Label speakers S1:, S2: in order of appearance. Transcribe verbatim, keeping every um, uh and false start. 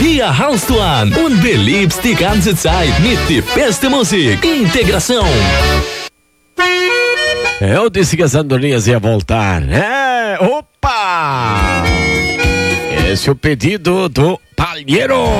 S1: Hier hast du an und belebst die ganze Zeit mit die beste Musik. Integração.
S2: Eu disse que as andorinhas iam voltar. É, opa! Esse é o pedido do Palheiro.